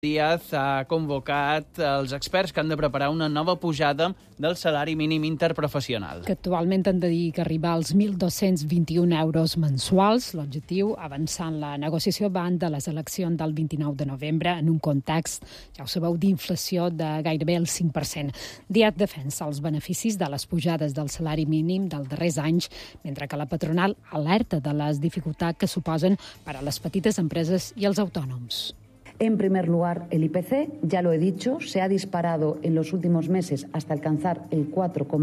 Díaz ha convocat els experts que han de preparar una nova pujada del salari mínim interprofessional. Que actualment han de dir que arribar als 1.221 euros mensuals. L'objectiu, avançar en la negociació abans de les eleccions del 29 de novembre, en un context, ja ho sabeu, d'inflació de gairebé el 5%. Díaz defensa els beneficis de les pujades del salari mínim dels darrers anys, mentre que la patronal alerta de les dificultats que suposen per a les petites empreses i els autònoms. En primer lugar, el IPC, ya lo he dicho, se ha disparado en los últimos meses hasta alcanzar el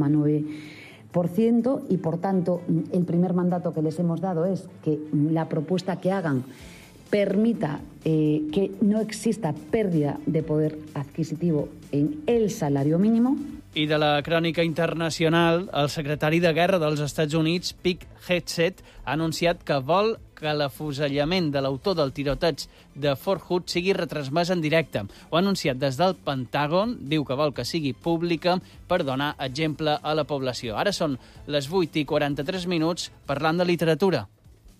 4,9% y, por tanto, el primer mandato que les hemos dado es que la propuesta que hagan permita que no exista pérdida de poder adquisitivo en el salario mínimo. I de la crònica internacional, el secretari de Guerra dels Estats Units, Pete Hegseth, ha anunciat que vol que l'afusellament de l'autor del tiroteig de Fort Hood sigui retransmès en directe. Ho ha anunciat des del Pentàgon, diu que vol que sigui pública per donar exemple a la població. Ara són les 8:43 parlant de literatura.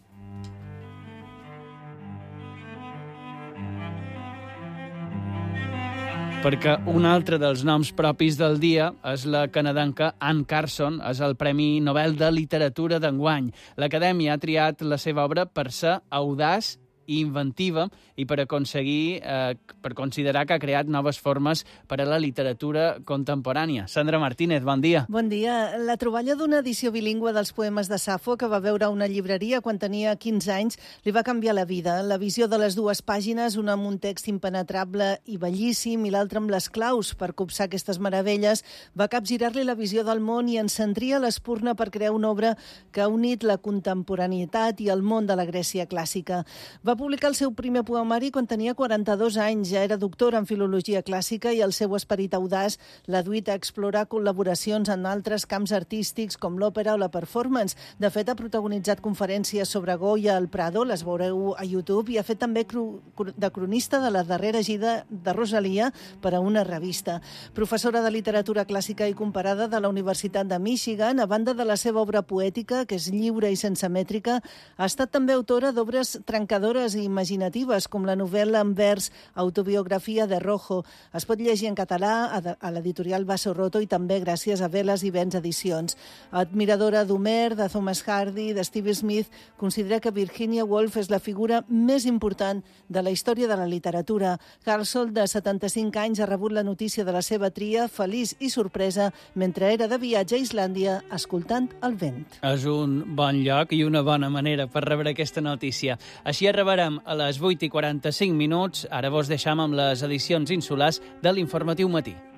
Perquè un altre dels noms propis del dia és la canadenca Anne Carson, és el Premi Nobel de Literatura d'enguany. L'Acadèmia ha triat la seva obra per ser audaç i inventiva i per considerar que ha creat noves formes per a la literatura contemporània. Sandra Martínez, bon dia. Bon dia. La troballa d'una edició bilingüe dels poemes de Safo que va veure una llibreria quan tenia 15 anys li va canviar la vida. La visió de les dues pàgines, una amb un text impenetrable i bellíssim i l'altra amb les claus per copsar aquestes meravelles, va capgirar-li la visió del món i encendria l'espurna per crear una obra que ha unit la contemporaneïtat i el món de la Grècia clàssica. Va publicar el seu primer poemari quan tenia 42 anys. Ja era doctor en filologia clàssica i el seu esperit audaç l'ha duit a explorar col·laboracions en altres camps artístics com l'òpera o la performance. De fet, ha protagonitzat conferències sobre Goya al Prado, les veureu a YouTube, i ha fet també de cronista de la darrera gira de Rosalia per a una revista. Professora de literatura clàssica i comparada de la Universitat de Michigan, a banda de la seva obra poètica, que és lliure i sense mètrica, ha estat també autora d'obres trencadores i imaginatives, com la novel·la en vers Autobiografia de Rojo. Es pot llegir en català a l'editorial Basso Roto i també gràcies a Veles i Vents Edicions. Admiradora d'Homer, de Thomas Hardy, de Steve Smith, considera que Virginia Woolf és la figura més important de la història de la literatura. Carlson, de 75 anys, ha rebut la notícia de la seva tria, feliç i sorpresa, mentre era de viatge a Islàndia, escoltant el vent. És un bon lloc i una bona manera per rebre aquesta notícia. Així arribarem a les 8:45. Ara vos deixam amb les edicions insulars de l'Informatiu Matí.